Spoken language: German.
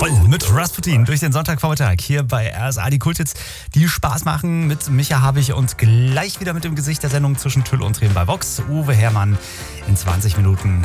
Voll mit Rasputin durch den Sonntagvormittag hier bei RSA, die Kulthits, die Spaß machen mit Micha Habich und gleich wieder mit dem Gesicht der Sendung zwischen Tüll und Tränen bei Vox. Uwe Herrmann in 20 Minuten.